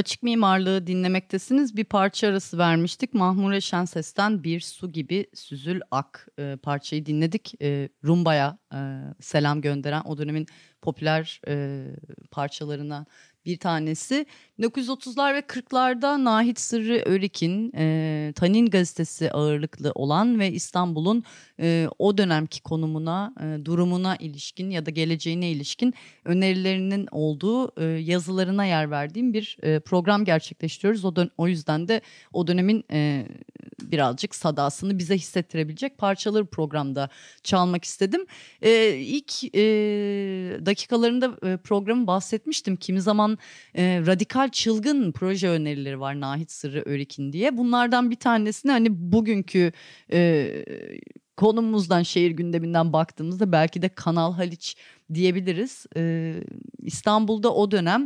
Açık Mimarlığı dinlemektesiniz. Bir parça arası vermiştik. Mahmure Şenses'ten Bir Su Gibi Süzül Ak parçayı dinledik. Rumba'ya selam gönderen o dönemin popüler parçalarına bir tanesi. 1930'lar ve 40'larda Nahit Sırrı Örik'in Tanin gazetesi ağırlıklı olan ve İstanbul'un o dönemki konumuna, durumuna ilişkin ya da geleceğine ilişkin önerilerinin olduğu yazılarına yer verdiğim bir program gerçekleştiriyoruz. O yüzden de o dönemin birazcık sadasını bize hissettirebilecek parçaları programda çalmak istedim. İlk dakikalarında programı bahsetmiştim. Kimi zaman radikal çılgın proje önerileri var Nahit Sırrı Örik'in diye. Bunlardan bir tanesini hani bugünkü konumumuzdan, şehir gündeminden baktığımızda belki de Kanal Haliç diyebiliriz. İstanbul'da o dönem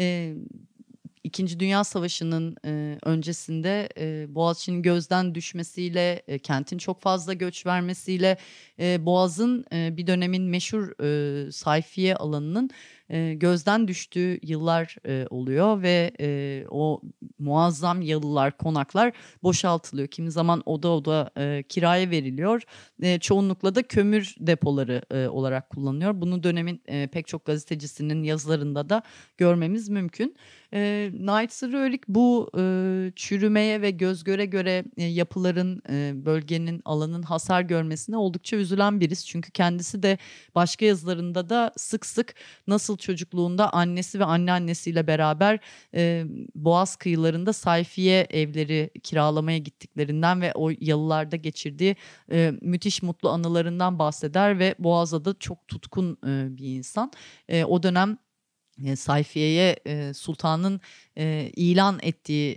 İkinci Dünya Savaşı'nın öncesinde Boğaziçi'nin gözden düşmesiyle, kentin çok fazla göç vermesiyle Boğaz'ın bir dönemin meşhur sayfiye alanının gözden düştüğü yıllar oluyor ve o muazzam yalılar, konaklar boşaltılıyor. Kimi zaman oda oda kiraya veriliyor. Çoğunlukla da kömür depoları olarak kullanılıyor. Bunu dönemin pek çok gazetecisinin yazılarında da görmemiz mümkün. Nait Sırrı Örük bu çürümeye ve göz göre göre yapıların, bölgenin, alanın hasar görmesine oldukça üzülen birisi. Çünkü kendisi de başka yazılarında da sık sık nasıl çocukluğunda annesi ve anneannesiyle beraber Boğaz kıyılarında sayfiye evleri kiralamaya gittiklerinden ve o yalılarda geçirdiği müthiş mutlu anılarından bahseder ve Boğaz'a da çok tutkun bir insan. O dönem sayfiyeye sultanın ilan ettiği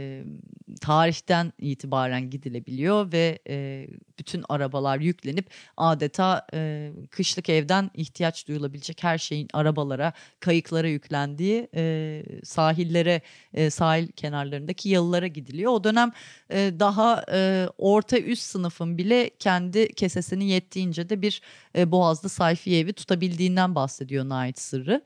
tarihten itibaren gidilebiliyor ve bütün arabalar yüklenip adeta kışlık evden ihtiyaç duyulabilecek her şeyin arabalara, kayıklara yüklendiği sahillere, sahil kenarlarındaki yalılara gidiliyor. O dönem daha orta üst sınıfın bile kendi kesesinin yettiğince de bir Boğaz'da sayfiye evi tutabildiğinden bahsediyor Nait Sırrı.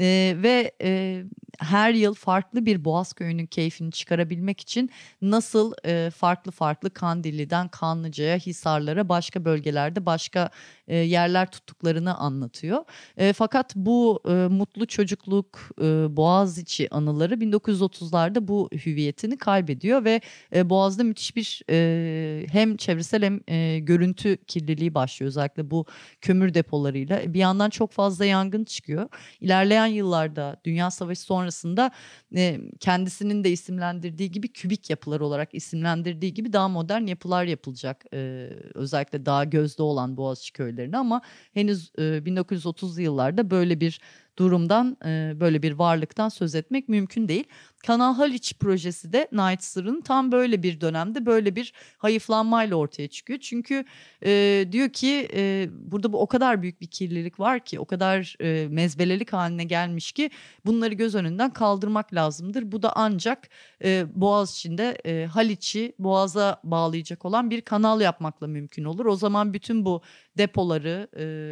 Ve her yıl farklı bir Boğaz köyünün keyfini çıkarabilmek için nasıl farklı farklı Kandilli'den Kanlıca'ya, Hisarlara, başka bölgelerde başka yerler tuttuklarını anlatıyor. Fakat bu mutlu çocukluk, Boğaziçi anıları 1930'larda bu hüviyetini kaybediyor ve Boğaz'da müthiş bir hem çevresel hem görüntü kirliliği başlıyor. Özellikle bu kömür depolarıyla. Bir yandan çok fazla yangın çıkıyor. İlerleyen yıllarda Dünya Savaşı sonrasında kendisinin de isimlendirdiği gibi kübik yapılar olarak isimlendirdiği gibi daha modern yapılar yapılacak. Özellikle daha gözde olan Boğaziçi köylerine ama henüz 1930'lu yıllarda böyle bir durumdan, böyle bir varlıktan söz etmek mümkün değil. Kanal Haliç projesi de Nait Sırrı'nın tam böyle bir dönemde böyle bir hayıflanmayla ortaya çıkıyor. Çünkü diyor ki burada bu o kadar büyük bir kirlilik var ki, o kadar mezbelelik haline gelmiş ki bunları göz önünden kaldırmak lazımdır. Bu da ancak Boğaziçi'nde Haliç'i Boğaz'a bağlayacak olan bir kanal yapmakla mümkün olur. O zaman bütün bu depoları,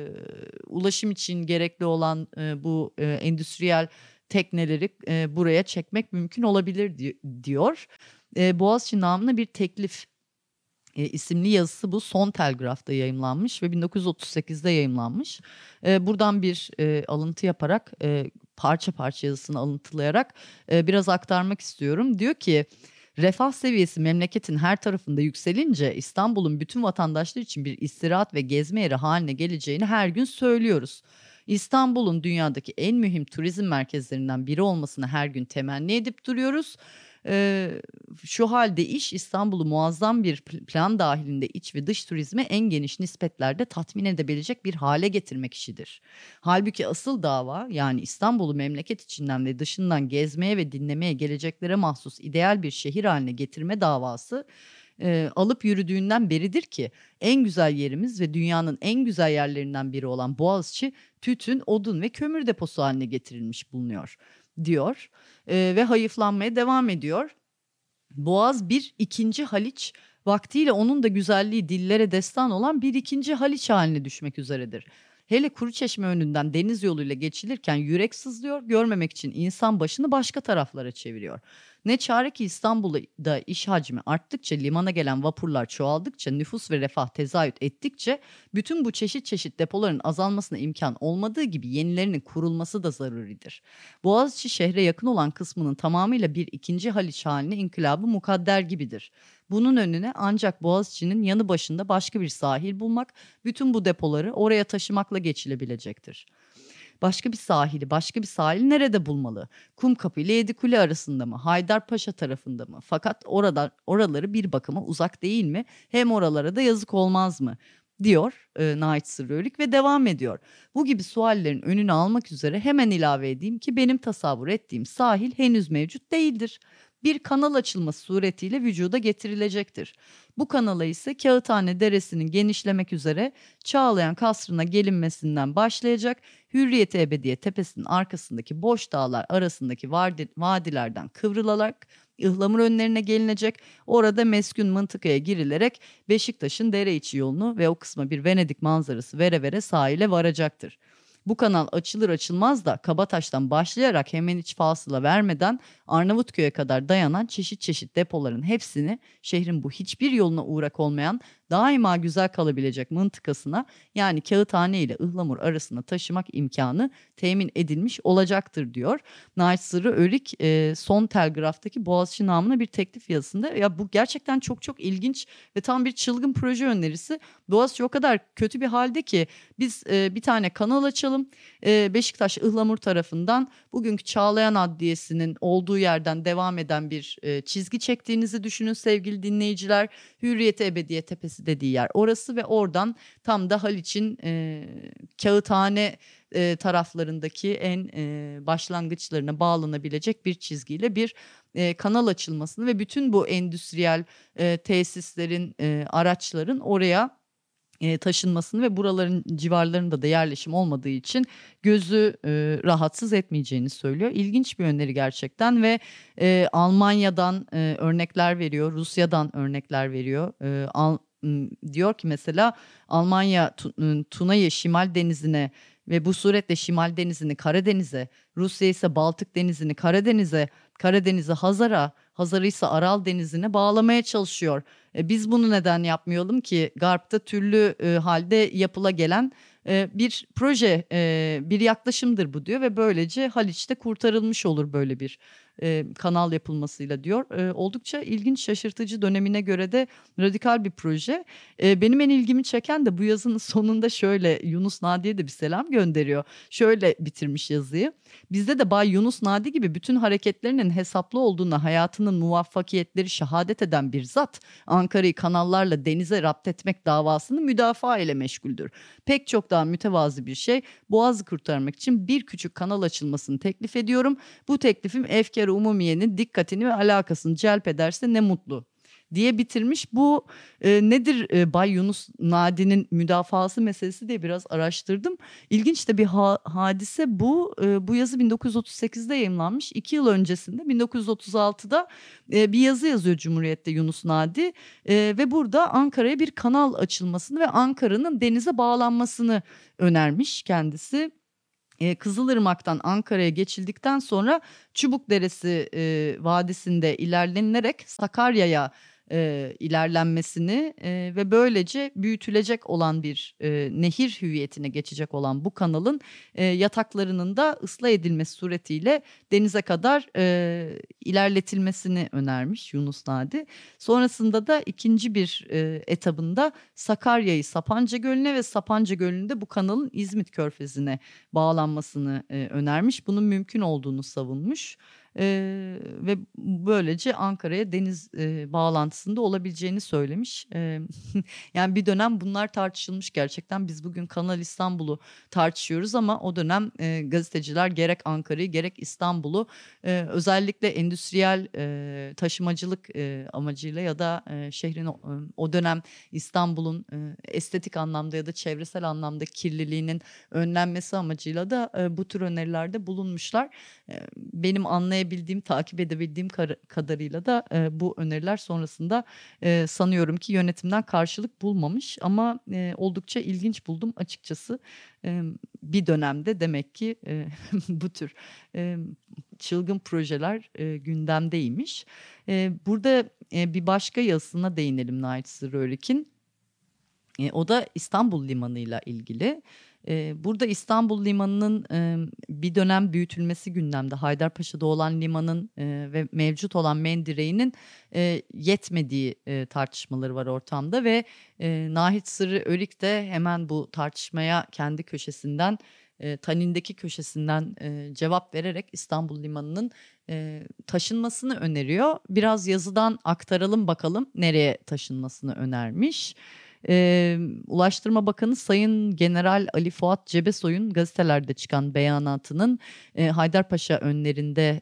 ulaşım için gerekli olan bu endüstriyel tekneleri buraya çekmek mümkün olabilir diyor. Boğaziçi namına bir teklif isimli yazısı bu Son Telgraf'ta yayımlanmış ve 1938'de yayımlanmış. Buradan bir alıntı yaparak parça parça yazısını alıntılayarak biraz aktarmak istiyorum. Diyor ki refah seviyesi memleketin her tarafında yükselince İstanbul'un bütün vatandaşlar için bir istirahat ve gezme yeri haline geleceğini her gün söylüyoruz. İstanbul'un dünyadaki en mühim turizm merkezlerinden biri olmasını her gün temenni edip duruyoruz. Şu halde iş İstanbul'u muazzam bir plan dahilinde iç ve dış turizme en geniş nispetlerde tatmin edebilecek bir hale getirmek işidir. Halbuki asıl dava, yani İstanbul'u memleket içinden ve dışından gezmeye ve dinlemeye geleceklere mahsus ideal bir şehir haline getirme davası alıp yürüdüğünden beridir ki en güzel yerimiz ve dünyanın en güzel yerlerinden biri olan Boğaziçi tütün, odun ve kömür deposu haline getirilmiş bulunuyor diyor. Ve hayıflanmaya devam ediyor. Boğaz bir ikinci Haliç, vaktiyle onun da güzelliği dillere destan olan bir ikinci Haliç haline düşmek üzeredir. Hele Kuruçeşme önünden deniz yoluyla geçilirken yürek sızlıyor, görmemek için insan başını başka taraflara çeviriyor. Ne çare ki İstanbul'da iş hacmi arttıkça, limana gelen vapurlar çoğaldıkça, nüfus ve refah tezahüt ettikçe bütün bu çeşit çeşit depoların azalmasına imkan olmadığı gibi yenilerinin kurulması da zaruridir. Boğaziçi şehre yakın olan kısmının tamamıyla bir ikinci Haliç haline inkılabı mukadder gibidir. Bunun önüne ancak Boğaziçi'nin yanı başında başka bir sahil bulmak, bütün bu depoları oraya taşımakla geçilebilecektir. Başka bir sahili, başka bir sahil nerede bulmalı? Kumkapı ile Yedikule arasında mı? Haydarpaşa tarafında mı? Fakat oraları bir bakıma uzak değil mi? Hem oralara da yazık olmaz mı? Diyor Nait Sırrı ve devam ediyor. Bu gibi suallerin önünü almak üzere hemen ilave edeyim ki benim tasavvur ettiğim sahil henüz mevcut değildir. Bir kanal açılması suretiyle vücuda getirilecektir. Bu kanala ise Kağıthane Deresi'nin genişlemek üzere Çağlayan Kasrı'na gelinmesinden başlayacak, Hürriyet-i Ebediye Tepesi'nin arkasındaki boş dağlar arasındaki vadilerden kıvrılarak ıhlamur önlerine gelinecek, orada meskun mıntıkaya girilerek Beşiktaş'ın dere içi yolunu ve o kısma bir Venedik manzarası vere vere sahile varacaktır. Bu kanal açılır açılmaz da Kabataş'tan başlayarak hemen hiç fasıla vermeden Arnavutköy'e kadar dayanan çeşit çeşit depoların hepsini şehrin bu hiçbir yoluna uğrak olmayan daima güzel kalabilecek mıntıkasına, yani Kağıthane ile Ihlamur arasına taşımak imkanı temin edilmiş olacaktır diyor. Nait Sırrı Örik son telgraftaki Boğaziçi namına bir teklif yazısında. Ya bu gerçekten çok çok ilginç ve tam bir çılgın proje önerisi. Boğaziçi o kadar kötü bir halde ki biz bir tane kanal açalım. Beşiktaş Ihlamur tarafından bugünkü Çağlayan Adliyesi'nin olduğu yerden devam eden bir çizgi çektiğinizi düşünün sevgili dinleyiciler. Hürriyet-i Ebediye Tepesi dediği yer orası ve oradan tam da Haliç'in Kağıthane taraflarındaki en başlangıçlarına bağlanabilecek bir çizgiyle bir kanal açılmasını ve bütün bu endüstriyel tesislerin, araçların oraya taşınmasını ve buraların civarlarında da yerleşim olmadığı için gözü rahatsız etmeyeceğini söylüyor. İlginç bir öneri gerçekten ve Almanya'dan örnekler veriyor, Rusya'dan örnekler veriyor. Diyor ki mesela Almanya Tuna'yı Şimal Denizi'ne ve bu suretle Şimal Denizi'ni Karadeniz'e, Rusya ise Baltık Denizi'ni Karadeniz'e, Karadeniz'i Hazar'a, Hazar'ı ise Aral Denizi'ne bağlamaya çalışıyor. Biz bunu neden yapmayalım ki? Garp'ta türlü halde yapıla gelen bir proje, bir yaklaşımdır bu diyor ve böylece Haliç'te kurtarılmış olur böyle bir kanal yapılmasıyla diyor. Oldukça ilginç, şaşırtıcı, dönemine göre de radikal bir proje. Benim en ilgimi çeken de bu yazının sonunda şöyle, Yunus Nadi'ye de bir selam gönderiyor. Şöyle bitirmiş yazıyı. Bizde de Bay Yunus Nadi gibi bütün hareketlerinin hesaplı olduğuna hayatının muvaffakiyetleri şehadet eden bir zat Ankara'yı kanallarla denize rapt etmek davasını müdafaa ile meşguldür. Pek çok daha mütevazı bir şey, Boğaz'ı kurtarmak için bir küçük kanal açılmasını teklif ediyorum. Bu teklifim efkar-ı umumiyenin dikkatini ve alakasını celp ederse ne mutlu diye bitirmiş. Bu nedir Bay Yunus Nadi'nin müdafası meselesi diye biraz araştırdım. İlginç de bir hadise bu. Bu yazı 1938'de yayımlanmış. 2 yıl öncesinde 1936'da bir yazı yazıyor Cumhuriyet'te Yunus Nadi. Ve burada Ankara'ya bir kanal açılmasını ve Ankara'nın denize bağlanmasını önermiş kendisi. Kızılırmak'tan Ankara'ya geçildikten sonra Çubukderesi Vadisi'nde ilerlenilerek Sakarya'ya ilerlenmesini ve böylece büyütülecek olan bir nehir hüviyetine geçecek olan bu kanalın yataklarının da ıslah edilmesi suretiyle denize kadar ilerletilmesini önermiş Yunus Nadi. Sonrasında da ikinci bir etabında Sakarya'yı Sapanca Gölü'ne ve Sapanca Gölü'nde bu kanalın İzmit Körfezi'ne bağlanmasını önermiş. Bunun mümkün olduğunu savunmuş. Ve böylece Ankara'ya deniz bağlantısında olabileceğini söylemiş. Yani bir dönem bunlar tartışılmış gerçekten. Biz bugün Kanal İstanbul'u tartışıyoruz ama o dönem gazeteciler gerek Ankara'yı gerek İstanbul'u özellikle endüstriyel taşımacılık amacıyla ya da şehrin o dönem İstanbul'un estetik anlamda ya da çevresel anlamda kirliliğinin önlenmesi amacıyla da bu tür önerilerde bulunmuşlar. Benim anlayabildiğim dinleyebildiğim, takip edebildiğim kadarıyla da bu öneriler sonrasında sanıyorum ki yönetimden karşılık bulmamış ama oldukça ilginç buldum açıkçası. Bir dönemde demek ki bu tür e, çılgın projeler gündemdeymiş. Burada bir başka yazısına değinelim Nait Sırrörik'in. O da İstanbul Limanı'yla ilgili. Burada İstanbul Limanı'nın bir dönem büyütülmesi gündemde. Haydarpaşa'da olan limanın ve mevcut olan mendireğinin yetmediği tartışmaları var ortamda ve Nahit Sırrı Örik de hemen bu tartışmaya kendi köşesinden, Tanin'deki köşesinden cevap vererek İstanbul Limanı'nın taşınmasını öneriyor. Biraz yazıdan aktaralım bakalım nereye taşınmasını önermiş. Ulaştırma Bakanı Sayın General Ali Fuat Cebesoy'un gazetelerde çıkan beyanatının Haydarpaşa önlerinde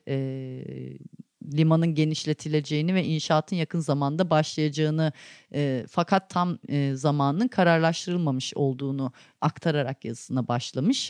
limanın genişletileceğini ve inşaatın yakın zamanda başlayacağını fakat tam zamanın kararlaştırılmamış olduğunu aktararak yazısına başlamış.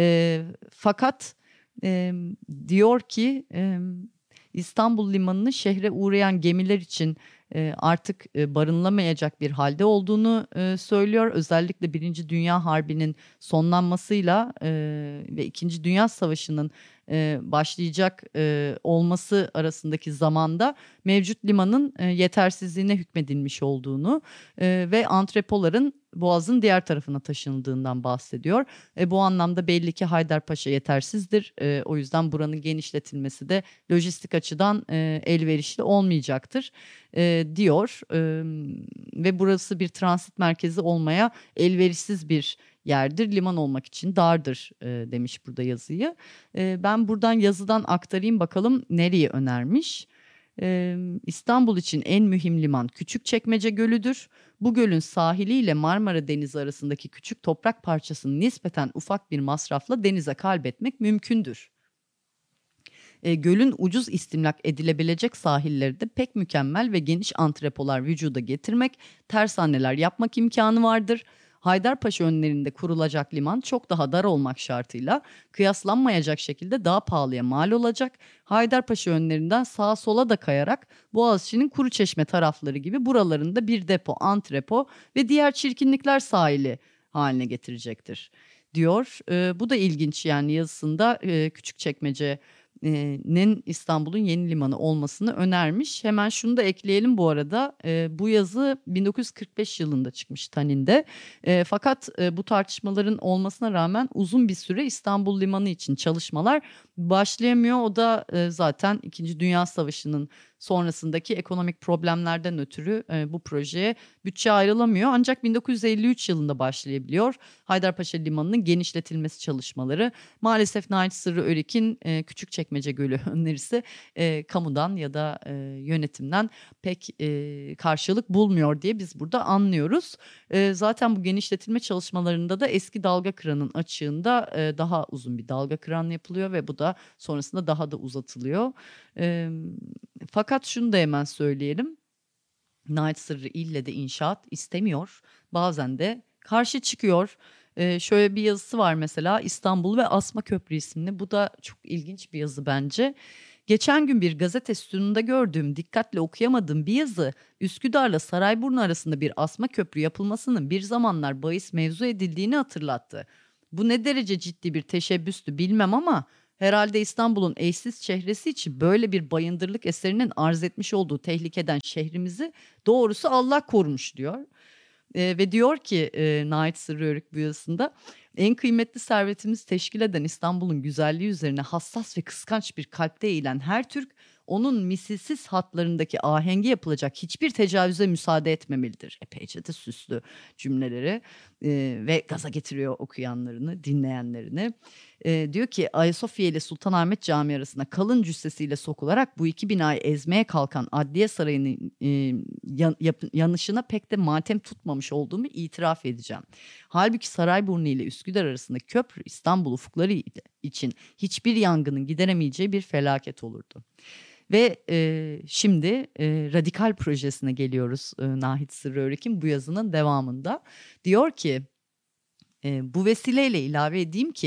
Fakat diyor ki İstanbul Limanı'nın şehre uğrayan gemiler için artık barınılamayacak bir halde olduğunu söylüyor. Özellikle Birinci Dünya Harbi'nin sonlanmasıyla ve İkinci Dünya Savaşı'nın başlayacak olması arasındaki zamanda mevcut limanın yetersizliğine hükmedilmiş olduğunu ve antrepoların Boğaz'ın diğer tarafına taşınıldığından bahsediyor. Bu anlamda belli ki Haydarpaşa yetersizdir. O yüzden buranın genişletilmesi de lojistik açıdan elverişli olmayacaktır diyor. Ve burası bir transit merkezi olmaya elverişsiz bir yerdir. Liman olmak için dardır demiş burada yazıyı. Ben buradan yazıdan aktarayım bakalım nereye önermiş. İstanbul için en mühim liman Küçükçekmece Gölü'dür. Bu gölün sahiliyle Marmara Denizi arasındaki küçük toprak parçasını nispeten ufak bir masrafla denize kalbetmek mümkündür. Gölün ucuz istimlak edilebilecek sahilleri de pek mükemmel ve geniş antrepolar vücuda getirmek, tersaneler yapmak imkanı vardır. Haydarpaşa önlerinde kurulacak liman çok daha dar olmak şartıyla kıyaslanmayacak şekilde daha pahalıya mal olacak. Haydarpaşa önlerinden sağa sola da kayarak Boğaziçi'nin Kuruçeşme tarafları gibi buralarında bir depo, antrepo ve diğer çirkinlikler sahili haline getirecektir diyor. Bu da ilginç yani yazısında Küçükçekmece'nin İstanbul'un yeni limanı olmasını önermiş. Hemen şunu da ekleyelim bu arada. Bu yazı 1945 yılında çıkmış Tanin'de. Fakat bu tartışmaların olmasına rağmen uzun bir süre İstanbul Limanı için çalışmalar başlayamıyor. O da zaten İkinci Dünya Savaşı'nın sonrasındaki ekonomik problemlerden ötürü bu projeye bütçe ayrılamıyor. Ancak 1953 yılında başlayabiliyor Haydarpaşa Limanı'nın genişletilmesi çalışmaları. Maalesef Nait Sırrı Örik'in Küçükçekmece Gölü önerisi kamudan ya da yönetimden pek karşılık bulmuyor diye biz burada anlıyoruz. Zaten bu genişletilme çalışmalarında da eski dalga kıranın açığında daha uzun bir dalga kıran yapılıyor ve bu da sonrasında daha da uzatılıyor. Fakat şunu da hemen söyleyelim. Nait Sırrı ille de inşaat istemiyor. Bazen de karşı çıkıyor. Şöyle bir yazısı var mesela İstanbul ve Asma Köprü isimli. Bu da çok ilginç bir yazı bence. Geçen gün bir gazete sütununda gördüğüm, dikkatle okuyamadığım bir yazı Üsküdar'la Sarayburnu arasında bir asma köprü yapılmasının bir zamanlar bahis mevzu edildiğini hatırlattı. Bu ne derece ciddi bir teşebbüstü bilmem ama herhalde İstanbul'un eşsiz çehresi için böyle bir bayındırlık eserinin arz etmiş olduğu tehlikeden şehrimizi doğrusu Allah korumuş diyor. Ve diyor ki Nait Sırrı Örük bu yazısında en kıymetli servetimiz teşkil eden İstanbul'un güzelliği üzerine hassas ve kıskanç bir kalpte eğilen her Türk onun misilsiz hatlarındaki ahengi yapılacak hiçbir tecavüze müsaade etmemelidir. Epeyce de süslü cümleleri ve gaza getiriyor okuyanlarını, dinleyenlerini. Diyor ki Ayasofya ile Sultanahmet Camii arasında kalın cüssesiyle sokularak bu iki binayı ezmeye kalkan Adliye Sarayı'nın yanışına pek de matem tutmamış olduğumu itiraf edeceğim. Halbuki Sarayburnu ile Üsküdar arasındaki köprü İstanbul ufukları için hiçbir yangının gideremeyeceği bir felaket olurdu. Ve şimdi radikal projesine geliyoruz Nahit Sırrı Örik'in bu yazının devamında. Diyor ki bu vesileyle ilave edeyim ki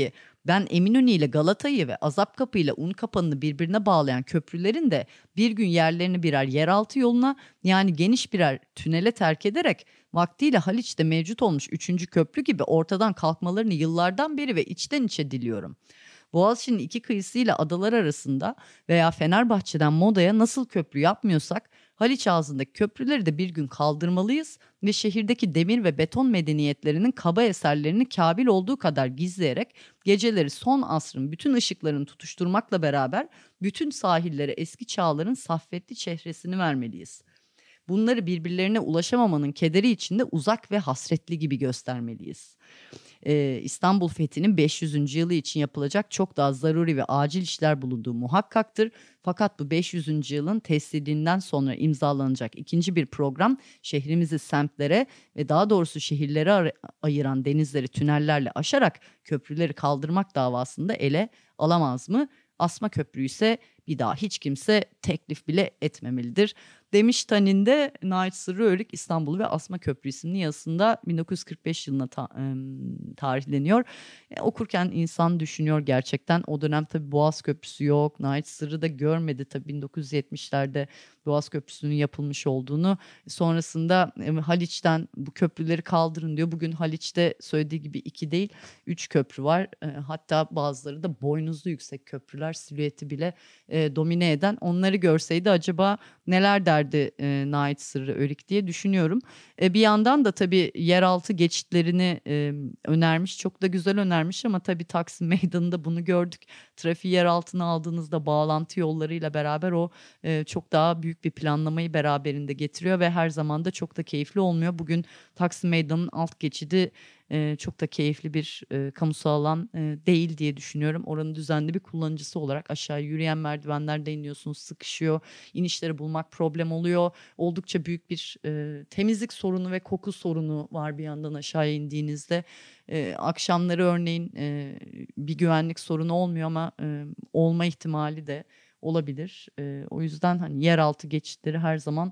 Ben Eminönü ile Galata'yı ve Azapkapı ile Unkapanı'nı birbirine bağlayan köprülerin de bir gün yerlerini birer yeraltı yoluna, yani geniş birer tünele terk ederek vaktiyle Haliç'te mevcut olmuş üçüncü köprü gibi ortadan kalkmalarını yıllardan beri ve içten içe diliyorum. Boğaziçi'nin iki kıyısıyla adalar arasında veya Fenerbahçe'den Moda'ya nasıl köprü yapmıyorsak Haliç ağzındaki köprüleri de bir gün kaldırmalıyız ve şehirdeki demir ve beton medeniyetlerinin kaba eserlerini kabil olduğu kadar gizleyerek geceleri son asrın bütün ışıklarını tutuşturmakla beraber bütün sahillere eski çağların saffetli çehresini vermeliyiz. Bunları birbirlerine ulaşamamanın kederi içinde uzak ve hasretli gibi göstermeliyiz. İstanbul Fethi'nin 500. yılı için yapılacak çok daha zaruri ve acil işler bulunduğu muhakkaktır. Fakat bu 500. yılın tescilinden sonra imzalanacak ikinci bir program şehrimizi semtlere ve daha doğrusu şehirlere ayıran denizleri tünellerle aşarak köprüleri kaldırmak davasında ele alamaz mı? Asma köprü ise bir daha hiç kimse teklif bile etmemelidir. Demiş Tanin'de Nait Sırrı Örük İstanbul ve Asma Köprü isimli yazısında 1945 yılına tarihleniyor. Okurken insan düşünüyor gerçekten. O dönem tabii Boğaz Köprüsü yok. Nait Sırrı da görmedi tabii 1970'lerde Boğaz Köprüsü'nün yapılmış olduğunu. Sonrasında Haliç'ten bu köprüleri kaldırın diyor. Bugün Haliç'te söylediği gibi 2 değil 3 köprü var. Hatta bazıları da boynuzlu yüksek köprüler, silüeti bile domine eden. Onları görseydi acaba neler derdi Nait Sırrı Örük diye düşünüyorum. Bir yandan da tabii yeraltı geçitlerini önermiş. Çok da güzel önermiş ama tabii Taksim Meydanı'nda bunu gördük. Trafiği yer altına aldığınızda bağlantı yollarıyla beraber o çok daha büyük bir planlamayı beraberinde getiriyor ve her zaman da çok da keyifli olmuyor. Bugün Taksim Meydanı'nın alt geçidi çok da keyifli bir kamusal alan değil diye düşünüyorum. Oranın düzenli bir kullanıcısı olarak aşağı yürüyen merdivenlerde iniyorsunuz, sıkışıyor. İnişleri bulmak problem oluyor. Oldukça büyük bir temizlik sorunu ve koku sorunu var bir yandan aşağıya indiğinizde. Akşamları örneğin bir güvenlik sorunu olmuyor ama olma ihtimali de olabilir. O yüzden hani yeraltı geçitleri her zaman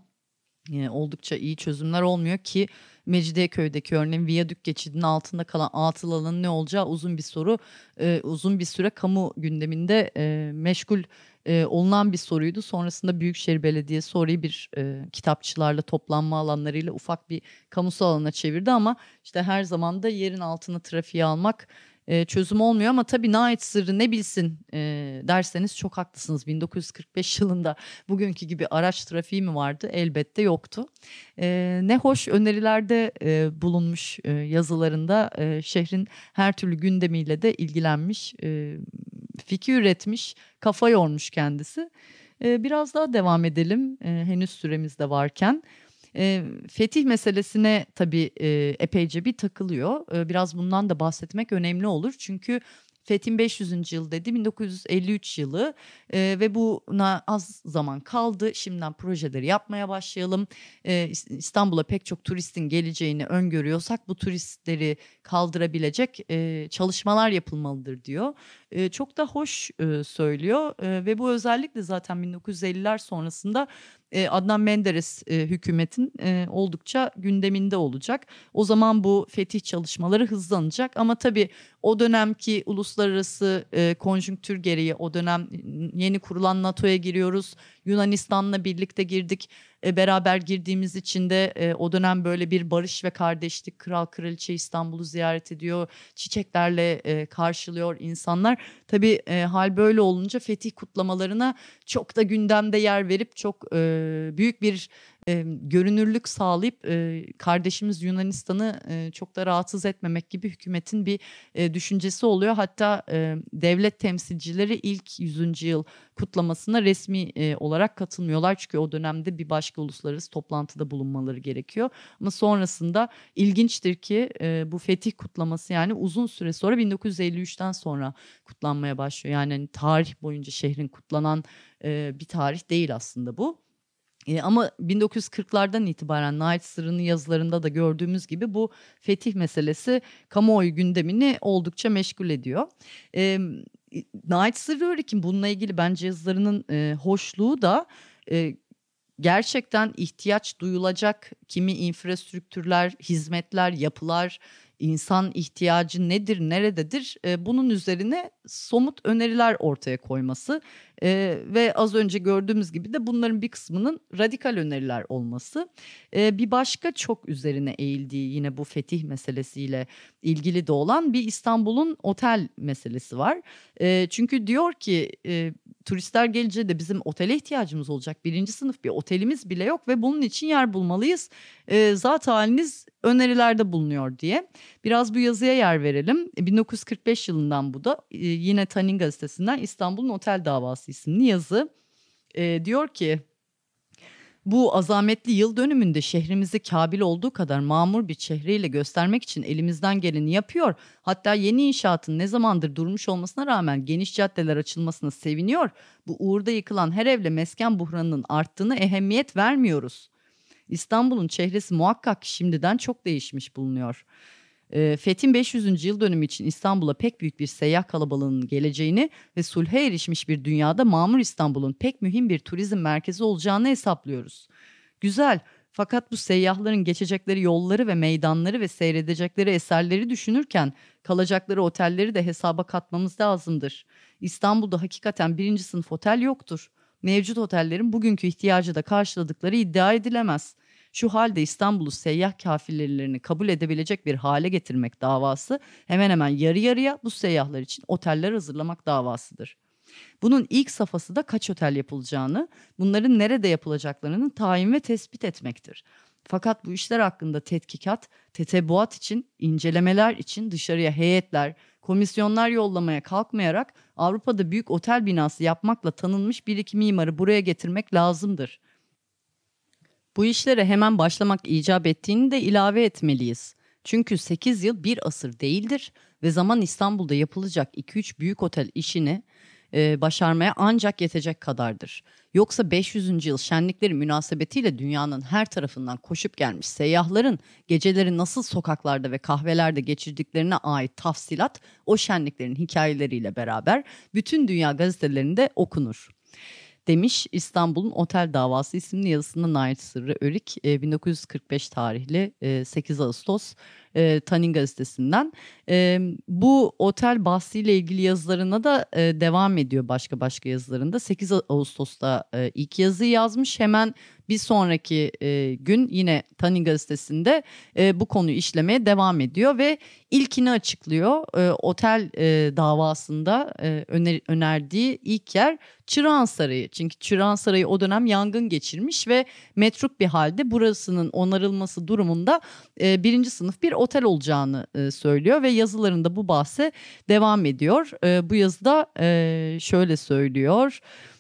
oldukça iyi çözümler olmuyor ki Mecidiyeköy'deki örneğin Viyadük geçidinin altında kalan atıl alanın ne olacağı uzun bir soru. Uzun bir süre kamu gündeminde meşgul olunan bir soruydu. Sonrasında Büyükşehir Belediyesi orayı bir kitapçılarla toplanma alanlarıyla ufak bir kamusal alana çevirdi ama işte her zaman da yerin altına trafiği almak çözüm olmuyor ama tabii Nait Sırrı ne bilsin derseniz çok haklısınız. 1945 yılında bugünkü gibi araç trafiği mi vardı? Elbette yoktu. Ne hoş önerilerde bulunmuş yazılarında şehrin her türlü gündemiyle de ilgilenmiş, fikir üretmiş, kafa yormuş kendisi. Biraz daha devam edelim henüz süremiz de varken. Fetih meselesine tabii epeyce bir takılıyor. Biraz bundan da bahsetmek önemli olur. Çünkü Fetih'in 500. yıl dedi 1953 yılı ve buna az zaman kaldı. Şimdiden projeleri yapmaya başlayalım. İstanbul'a pek çok turistin geleceğini öngörüyorsak bu turistleri kaldırabilecek çalışmalar yapılmalıdır diyor. Çok da hoş söylüyor ve bu özellikle zaten 1950'ler sonrasında Adnan Menderes hükümetin oldukça gündeminde olacak. O zaman bu fetih çalışmaları hızlanacak ama tabii o dönemki uluslararası konjonktür gereği o dönem yeni kurulan NATO'ya giriyoruz. Yunanistan'la birlikte girdik. Beraber girdiğimiz için de o dönem böyle bir barış ve kardeşlik, kral kraliçe İstanbul'u ziyaret ediyor, çiçeklerle karşılıyor insanlar. Tabii hal böyle olunca fetih kutlamalarına çok da gündemde yer verip çok büyük bir görünürlük sağlayıp kardeşimiz Yunanistan'ı çok da rahatsız etmemek gibi hükümetin bir düşüncesi oluyor. Hatta devlet temsilcileri ilk 100. yıl kutlamasına resmi olarak katılmıyorlar. Çünkü o dönemde bir başka uluslararası toplantıda bulunmaları gerekiyor. Ama sonrasında ilginçtir ki bu fetih kutlaması yani uzun süre sonra 1953'ten sonra kutlanmaya başlıyor. Yani hani tarih boyunca şehrin kutlanan bir tarih değil aslında bu. Ama 1940'lardan itibaren Nait Sırrı'nın yazılarında da gördüğümüz gibi bu fetih meselesi kamuoyu gündemini oldukça meşgul ediyor. E, Nait Sırrı Örük'ün bununla ilgili bence yazılarının hoşluğu da e, gerçekten ihtiyaç duyulacak kimi infrastruktürler, hizmetler, yapılar insan ihtiyacı nedir, nerededir? Bunun üzerine somut öneriler ortaya koyması ve az önce gördüğümüz gibi de bunların bir kısmının radikal öneriler olması. Bir başka çok üzerine eğildiği yine bu fetih meselesiyle ilgili de olan bir İstanbul'un otel meselesi var. Çünkü diyor ki turistler gelince de bizim otele ihtiyacımız olacak. Birinci sınıf bir otelimiz bile yok ve bunun için yer bulmalıyız. Zat haliniz önerilerde bulunuyor diye. Biraz bu yazıya yer verelim. 1945 yılından bu da yine Tanin gazetesinden İstanbul'un Otel Davası isimli yazı. Diyor ki bu azametli yıl dönümünde şehrimizi Kabil olduğu kadar mamur bir çehreyle göstermek için elimizden geleni yapıyor. Hatta yeni inşaatın ne zamandır durmuş olmasına rağmen geniş caddeler açılmasına seviniyor. Bu uğurda yıkılan her evle mesken buhranının arttığını ehemmiyet vermiyoruz. İstanbul'un çehresi muhakkak şimdiden çok değişmiş bulunuyor. Fethin 500. yıl dönümü için İstanbul'a pek büyük bir seyyah kalabalığının geleceğini ve sulhe erişmiş bir dünyada mamur İstanbul'un pek mühim bir turizm merkezi olacağını hesaplıyoruz. Güzel, fakat bu seyyahların geçecekleri yolları ve meydanları ve seyredecekleri eserleri düşünürken kalacakları otelleri de hesaba katmamız lazımdır. İstanbul'da hakikaten birinci sınıf otel yoktur. Mevcut otellerin bugünkü ihtiyacı da karşıladıkları iddia edilemez. Şu halde İstanbul'u seyyah kafilelerini kabul edebilecek bir hale getirmek davası hemen hemen yarı yarıya bu seyyahlar için oteller hazırlamak davasıdır. Bunun ilk safhası da kaç otel yapılacağını, bunların nerede yapılacaklarını tayin ve tespit etmektir. Fakat bu işler hakkında tetkikat, tetebbuat için, incelemeler için dışarıya heyetler, komisyonlar yollamaya kalkmayarak Avrupa'da büyük otel binası yapmakla tanınmış bir iki mimarı buraya getirmek lazımdır. Bu işlere hemen başlamak icap ettiğini de ilave etmeliyiz. Çünkü 8 yıl bir asır değildir ve zaman İstanbul'da yapılacak 2-3 büyük otel işini başarmaya ancak yetecek kadardır. Yoksa 500. yıl şenlikleri münasebetiyle dünyanın her tarafından koşup gelmiş seyyahların geceleri nasıl sokaklarda ve kahvelerde geçirdiklerine ait tafsilat o şenliklerin hikayeleriyle beraber bütün dünya gazetelerinde okunur. Demiş İstanbul'un Otel Davası isimli yazısında Nait Sırrı Örik 1945 tarihli 8 Ağustos Tanin gazetesinden. Bu otel bahsiyle ilgili yazılarına da devam ediyor başka yazılarında. 8 Ağustos'ta ilk yazıyı yazmış. Hemen bir sonraki gün yine Tanin gazetesinde bu konuyu işlemeye devam ediyor ve ilkini açıklıyor. Otel davasında önerdiği ilk yer Çırağan Sarayı. Çünkü Çırağan Sarayı o dönem yangın geçirmiş ve metruk bir halde burasının onarılması durumunda birinci sınıf bir otel olacağını söylüyor ve yazılarında bu bahse devam ediyor. Bu yazıda şöyle söylüyor.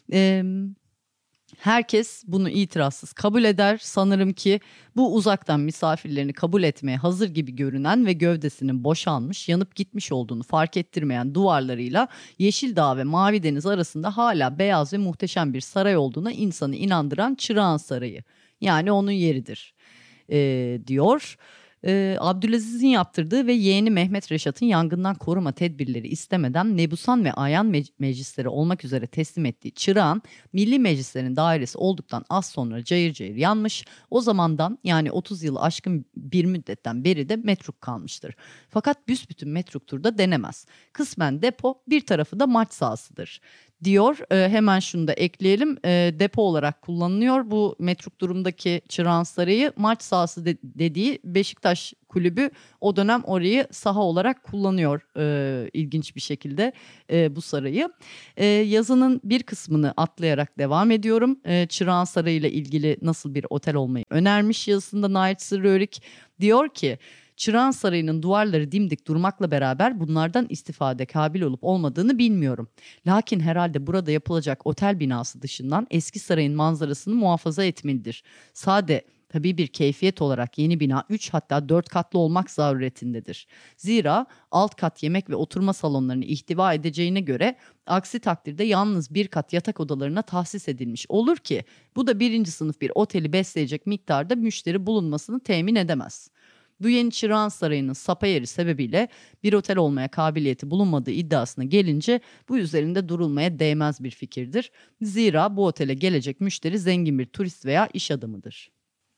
Herkes bunu itirazsız kabul eder. Sanırım ki bu uzaktan misafirlerini kabul etmeye hazır gibi görünen ve gövdesinin boşalmış, yanıp gitmiş olduğunu fark ettirmeyen duvarlarıyla Yeşildağ ve Mavi Deniz arasında hala beyaz ve muhteşem bir saray olduğuna insanı inandıran Çırağan Sarayı. Yani onun yeridir diyor. Abdülaziz'in yaptırdığı ve yeğeni Mehmet Reşat'ın yangından koruma tedbirleri istemeden Nebusan ve Ayan meclisleri olmak üzere teslim ettiği Çırağan, milli meclislerin dairesi olduktan az sonra cayır cayır yanmış. O zamandan yani 30 yılı aşkın bir müddetten beri de metruk kalmıştır. Fakat büsbütün metruktur da denemez. Kısmen depo, bir tarafı da maç sahasıdır diyor. Hemen şunu da ekleyelim. Depo olarak kullanılıyor. Bu metruk durumdaki Çırağan Sarayı maç sahası dediği Beşiktaş kulübü o dönem orayı saha olarak kullanıyor ilginç bir şekilde bu sarayı. Yazının bir kısmını atlayarak devam ediyorum. Çırağan Sarayı ile ilgili nasıl bir otel olmayı önermiş yazısında Nait Sırrı Örik diyor ki Çırağan Sarayı'nın duvarları dimdik durmakla beraber bunlardan istifade kabil olup olmadığını bilmiyorum. Lakin herhalde burada yapılacak otel binası dışından eski sarayın manzarasını muhafaza etmelidir. Sade tabii bir keyfiyet olarak yeni bina 3 hatta 4 katlı olmak zaruretindedir. Zira alt kat yemek ve oturma salonlarını ihtiva edeceğine göre aksi takdirde yalnız bir kat yatak odalarına tahsis edilmiş olur ki bu da birinci sınıf bir oteli besleyecek miktarda müşteri bulunmasını temin edemez. Bu yeni Çırağan Sarayı'nın sapa yeri sebebiyle bir otel olmaya kabiliyeti bulunmadığı iddiasına gelince bu üzerinde durulmaya değmez bir fikirdir. Zira bu otele gelecek müşteri zengin bir turist veya iş adamıdır.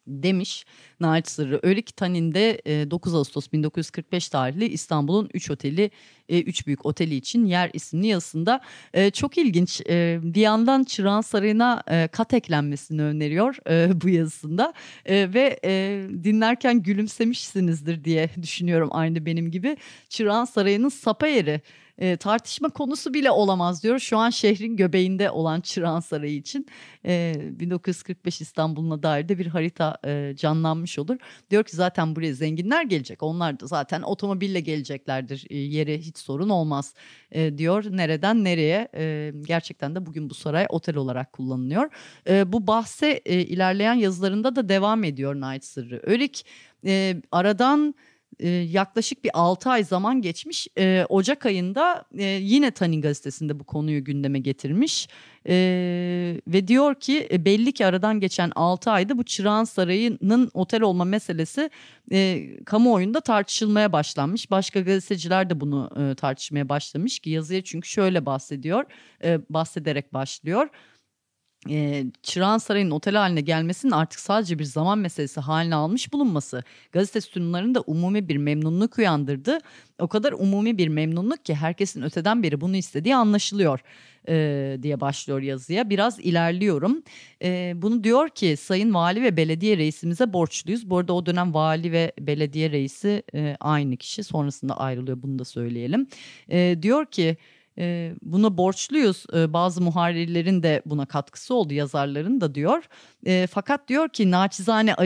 demiş Nait Sırrı Örik. Tanin'de 9 Ağustos 1945 tarihli İstanbul'un 3 oteli, 3 büyük oteli için yer isimli yazısında. Çok ilginç. Bir yandan Çırağan Sarayı'na kat eklenmesini öneriyor bu yazısında. Ve dinlerken gülümsemişsinizdir diye düşünüyorum, aynı benim gibi. Çırağan Sarayı'nın sapa yeri tartışma konusu bile olamaz diyor. Şu an şehrin göbeğinde olan Çırağan Sarayı için 1945 İstanbul'una dair de bir harita canlanmış olur. Diyor ki zaten buraya zenginler gelecek. Onlar da zaten otomobille geleceklerdir. Yeri hiç sorun olmaz diyor. Nereden nereye? Gerçekten de bugün bu saray otel olarak kullanılıyor. Bu bahse ilerleyen yazılarında da devam ediyor Nait Sırrı Örik. Aradan yaklaşık bir 6 ay zaman geçmiş. Ocak ayında yine Tanin gazetesinde bu konuyu gündeme getirmiş. Ve diyor ki belli ki aradan geçen 6 ayda bu Çırağan Sarayı'nın otel olma meselesi kamuoyunda tartışılmaya başlanmış. Başka gazeteciler de bunu tartışmaya başlamış ki yazıya, çünkü şöyle bahsederek başlıyor. Çırağan Sarayı'nın otel haline gelmesinin artık sadece bir zaman meselesi haline almış bulunması gazete sütunlarında umumi bir memnunluk uyandırdı. O kadar umumi bir memnunluk ki herkesin öteden beri bunu istediği anlaşılıyor diye başlıyor yazıya. Biraz ilerliyorum. Bunu diyor ki Sayın Vali ve Belediye Reisimize borçluyuz. Bu arada o dönem Vali ve Belediye Reisi aynı kişi, sonrasında ayrılıyor, bunu da söyleyelim. Diyor ki buna borçluyuz. Bazı muharrirlerin de buna katkısı oldu, yazarların da diyor. Fakat diyor ki naçizane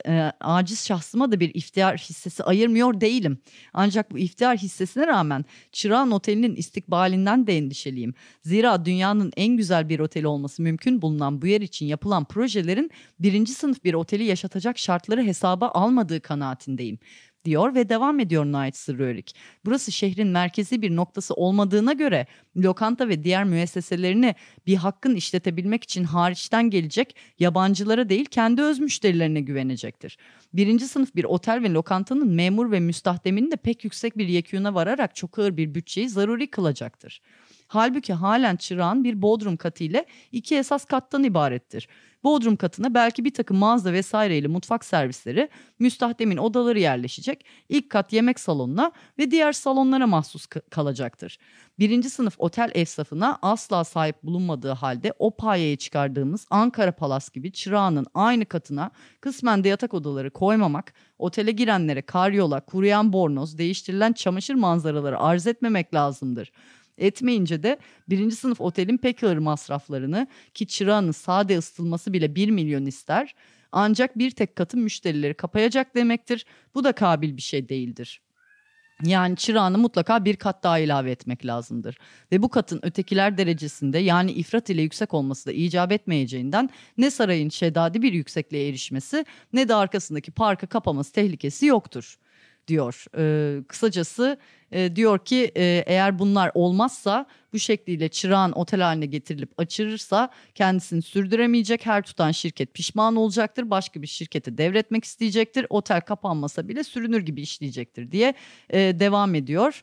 aciz şahsıma da bir iftihar hissesi ayırmıyor değilim. Ancak bu iftihar hissesine rağmen Çırağan Oteli'nin istikbalinden de endişeliyim. Zira dünyanın en güzel bir oteli olması mümkün bulunan bu yer için yapılan projelerin birinci sınıf bir oteli yaşatacak şartları hesaba almadığı kanaatindeyim diyor ve devam ediyor Nait Sırrı Örik. Burası şehrin merkezi bir noktası olmadığına göre lokanta ve diğer müesseselerini bir hakkın işletebilmek için hariçten gelecek yabancılara değil kendi öz müşterilerine güvenecektir. Birinci sınıf bir otel ve lokantanın memur ve müstahdemini de pek yüksek bir yekûna vararak çok ağır bir bütçeyi zaruri kılacaktır. Halbuki halen Çırağan bir bodrum katı ile 2 esas kattan ibarettir. Bodrum katına belki bir takım mağaza vesaireyle mutfak servisleri, müstahdemin odaları yerleşecek. İlk kat yemek salonuna ve diğer salonlara mahsus kalacaktır. Birinci sınıf otel esnafına asla sahip bulunmadığı halde o payeye çıkardığımız Ankara Palas gibi Çırağan'ın aynı katına kısmen de yatak odaları koymamak, otele girenlere karyola, kuruyan bornoz, değiştirilen çamaşır manzaraları arz etmemek lazımdır. Etmeyince de birinci sınıf otelin pek ağır masraflarını, ki Çırağan'ın sade ısıtılması bile 1 milyon ister, ancak bir tek katın müşterileri kapayacak demektir. Bu da kabil bir şey değildir. Yani Çırağan'ı mutlaka bir kat daha ilave etmek lazımdır. Ve bu katın ötekiler derecesinde, yani ifrat ile yüksek olması da icap etmeyeceğinden ne sarayın şeddadi bir yüksekliğe erişmesi ne de arkasındaki parkı kapaması tehlikesi yoktur diyor. Kısacası diyor ki eğer bunlar olmazsa, bu şekliyle Çırağan otel haline getirilip açılırsa kendisini sürdüremeyecek, her tutan şirket pişman olacaktır. Başka bir şirkete devretmek isteyecektir. Otel kapanmasa bile sürünür gibi işleyecektir diye devam ediyor.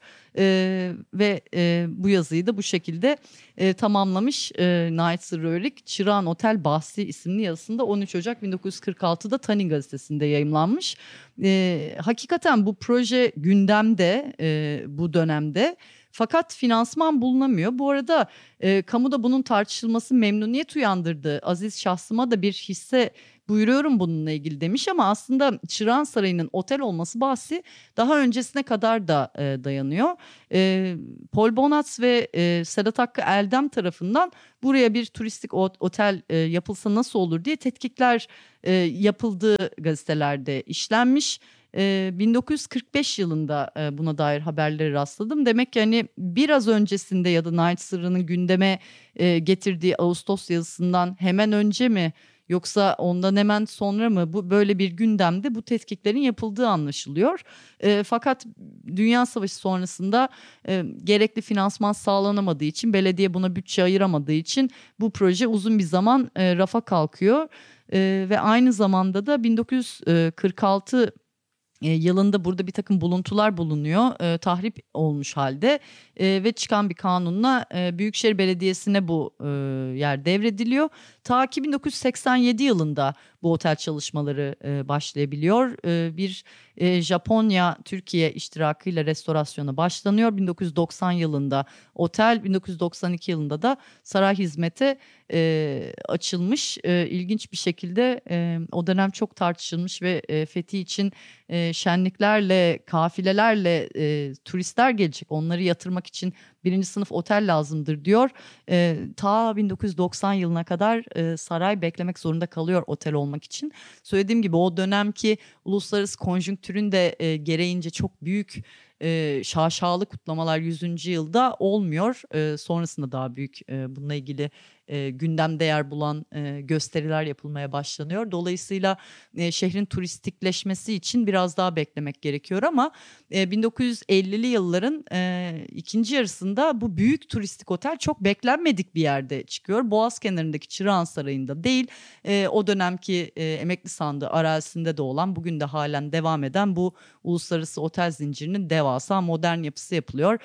Ve bu yazıyı da bu şekilde tamamlamış Nait Sırrı Örik. Çırağan Otel Bahsi isimli yazısında 13 Ocak 1946'da Tanin gazetesinde yayımlanmış. Hakikaten bu proje gündemde bu dönemde. Fakat finansman bulunamıyor. Bu arada kamuda bunun tartışılması memnuniyet uyandırdı. Aziz şahsıma da bir hisse buyuruyorum bununla ilgili demiş, ama aslında Çırağan Sarayı'nın otel olması bahsi daha öncesine kadar da dayanıyor. Paul Bonatz ve Sedat Hakkı Eldem tarafından buraya bir turistik otel yapılsa nasıl olur diye tetkikler yapıldığı gazetelerde işlenmiş. 1945 yılında buna dair haberlere rastladım. Demek ki hani biraz öncesinde ya da Nait Sırrı'nın gündeme getirdiği Ağustos yazısından hemen önce mi, yoksa ondan hemen sonra mı bu böyle bir gündemde bu tetkiklerin yapıldığı anlaşılıyor. Fakat Dünya Savaşı sonrasında gerekli finansman sağlanamadığı için, belediye buna bütçe ayıramadığı için bu proje uzun bir zaman rafa kalkıyor. Ve aynı zamanda da 1946 yılında burada bir takım buluntular bulunuyor. Tahrip olmuş halde ve çıkan bir kanunla Büyükşehir Belediyesi'ne bu yer devrediliyor. Ta ki 1987 yılında bu otel çalışmaları başlayabiliyor. Bir Japonya-Türkiye iştirakıyla restorasyona başlanıyor. 1990 yılında otel, 1992 yılında da saray hizmete açılmış. İlginç bir şekilde o dönem çok tartışılmış ve fethi için şenliklerle, kafilelerle turistler gelecek. Onları yatırmak için birinci sınıf otel lazımdır diyor. Ta 1990 yılına kadar saray beklemek zorunda kalıyor otel olmak için. Söylediğim gibi o dönemki uluslararası konjonktürün de gereğince çok büyük şaşalı kutlamalar 100. yılda olmuyor. Sonrasında daha büyük bununla ilgili gündemde yer bulan gösteriler yapılmaya başlanıyor. Dolayısıyla şehrin turistikleşmesi için biraz daha beklemek gerekiyor ama 1950'li yılların ikinci yarısında bu büyük turistik otel çok beklenmedik bir yerde çıkıyor. Boğaz kenarındaki Çırağan Sarayı'nda değil, o dönemki emekli sandığı arazisinde de olan, bugün de halen devam eden bu uluslararası otel zincirinin devasa modern yapısı yapılıyor.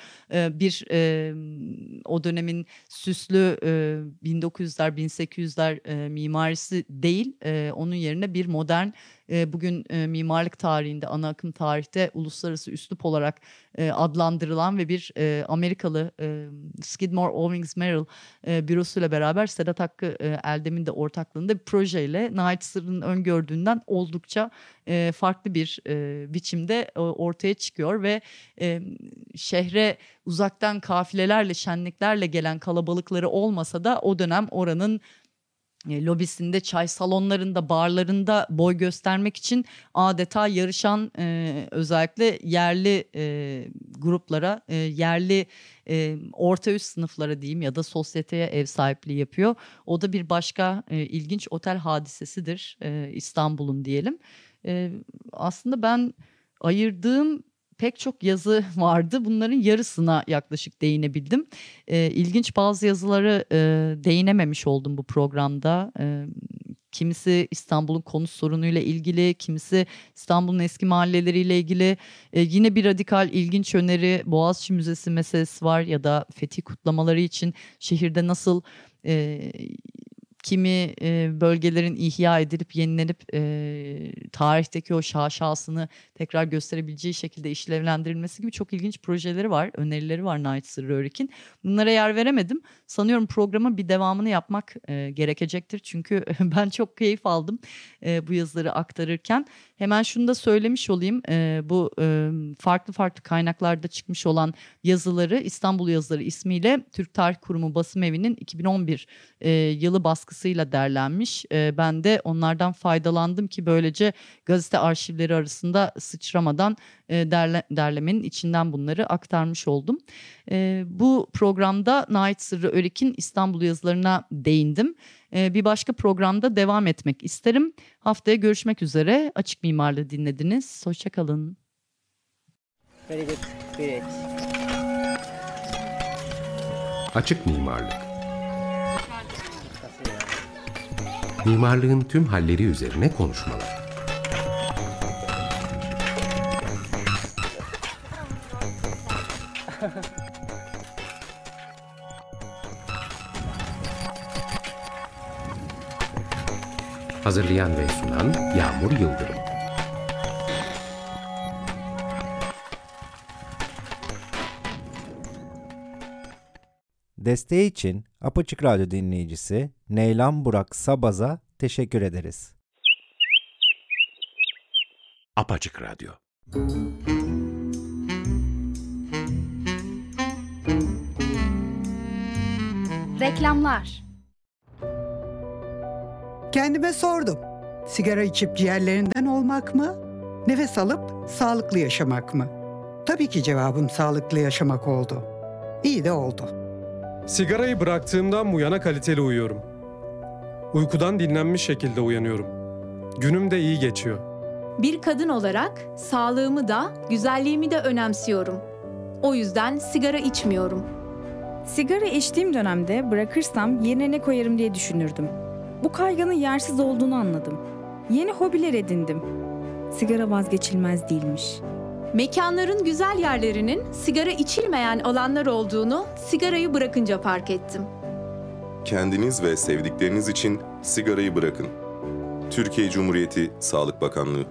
O dönemin süslü 1900'ler 1800'ler mimarisi değil, onun yerine bir modern, bugün mimarlık tarihinde, ana akım tarihte uluslararası üslup olarak adlandırılan ve bir Amerikalı Skidmore, Owings Merrill bürosuyla beraber Sedat Hakkı Eldem'in de ortaklığında bir projeyle Nait Sırrı'nın öngördüğünden oldukça farklı bir biçimde ortaya çıkıyor ve şehre uzaktan kafilelerle, şenliklerle gelen kalabalıkları olmasa da o dönem oranın lobisinde, çay salonlarında, barlarında boy göstermek için adeta yarışan özellikle yerli gruplara, yerli orta üst sınıflara diyeyim ya da sosyeteye ev sahipliği yapıyor. O da bir başka ilginç otel hadisesidir İstanbul'un diyelim. Aslında ben ayırdığım pek çok yazı vardı. Bunların yarısına yaklaşık değinebildim. İlginç bazı yazıları değinememiş oldum bu programda. Kimisi İstanbul'un konut sorunuyla ilgili, kimisi İstanbul'un eski mahalleleriyle ilgili. Yine bir radikal ilginç öneri, Boğaziçi Müzesi meselesi var ya da fetih kutlamaları için şehirde nasıl kimi bölgelerin ihya edilip yenilenip tarihteki o şaşasını tekrar gösterebileceği şekilde işlevlendirilmesi gibi çok ilginç projeleri var, önerileri var Nait Sırrı Örik'in. Bunlara yer veremedim. Sanıyorum programın bir devamını yapmak gerekecektir. Çünkü ben çok keyif aldım bu yazıları aktarırken. Hemen şunu da söylemiş olayım. Bu farklı farklı kaynaklarda çıkmış olan yazıları, İstanbul Yazıları ismiyle Türk Tarih Kurumu Basım Evi'nin 2011 yılı baskısıyla derlenmiş. Ben de onlardan faydalandım ki böylece gazete arşivleri arasında sıçramadan derlemenin içinden bunları aktarmış oldum. Bu programda Nait Sırrı Örik'in İstanbul yazılarına değindim. Bir başka programda devam etmek isterim. Haftaya görüşmek üzere. Açık Mimarlığı dinlediniz. Hoşça kalın. Very good. Great. Açık Mimarlık. Mimarlığın tüm halleri üzerine konuşmalar. Hazırlayan ve sunan Yağmur Yıldırım. Desteği için Apaçık Radyo dinleyicisi Neylan Burak Sabaz'a teşekkür ederiz. Apaçık Radyo. Reklamlar. Kendime sordum. Sigara içip ciğerlerinden olmak mı? Nefes alıp sağlıklı yaşamak mı? Tabii ki cevabım sağlıklı yaşamak oldu. İyi de oldu. Sigarayı bıraktığımdan bu yana kaliteli uyuyorum. Uykudan dinlenmiş şekilde uyanıyorum. Günüm de iyi geçiyor. Bir kadın olarak sağlığımı da, güzelliğimi de önemsiyorum. O yüzden sigara içmiyorum. Sigara içtiğim dönemde bırakırsam yerine ne koyarım diye düşünürdüm. Bu kaygının yersiz olduğunu anladım. Yeni hobiler edindim. Sigara vazgeçilmez değilmiş. Mekanların güzel yerlerinin sigara içilmeyen alanlar olduğunu sigarayı bırakınca fark ettim. Kendiniz ve sevdikleriniz için sigarayı bırakın. Türkiye Cumhuriyeti Sağlık Bakanlığı.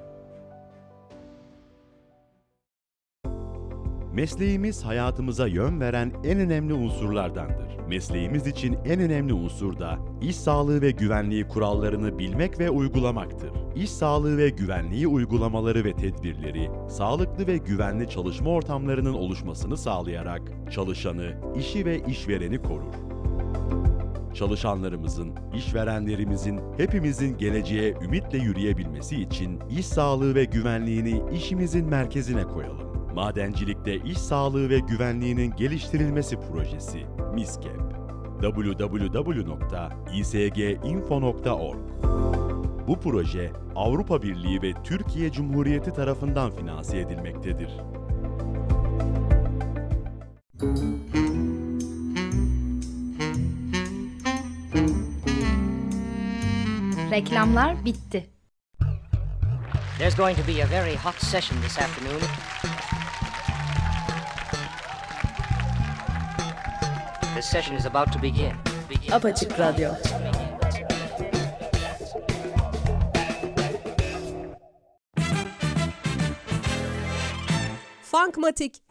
Mesleğimiz hayatımıza yön veren en önemli unsurlardandır. Mesleğimiz için en önemli unsur da iş sağlığı ve güvenliği kurallarını bilmek ve uygulamaktır. İş sağlığı ve güvenliği uygulamaları ve tedbirleri, sağlıklı ve güvenli çalışma ortamlarının oluşmasını sağlayarak çalışanı, işi ve işvereni korur. Çalışanlarımızın, işverenlerimizin, hepimizin geleceğe ümitle yürüyebilmesi için iş sağlığı ve güvenliğini işimizin merkezine koyalım. Madencilikte iş sağlığı ve güvenliğinin geliştirilmesi projesi MİSKEP. www.isginfo.org. Bu proje Avrupa Birliği ve Türkiye Cumhuriyeti tarafından finanse edilmektedir. Reklamlar bitti. There's going to be a very hot session this afternoon. The session is about to begin. Apaçık Radyo. Funkmatik.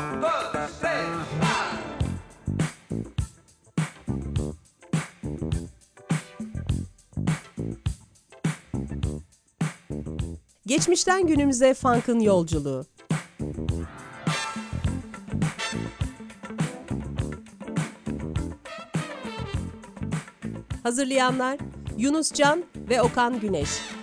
Geçmişten günümüze funk'ın yolculuğu. Hazırlayanlar Yunus Can ve Okan Güneş.